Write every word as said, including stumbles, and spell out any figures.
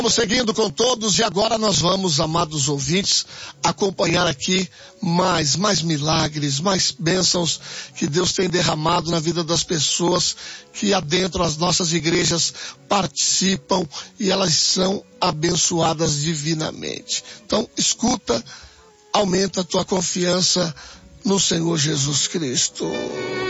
Estamos seguindo com todos e agora nós vamos, amados ouvintes, acompanhar aqui mais, mais milagres, mais bênçãos que Deus tem derramado na vida das pessoas que adentram as nossas igrejas participam e elas são abençoadas divinamente. Então, escuta, aumenta a tua confiança no Senhor Jesus Cristo.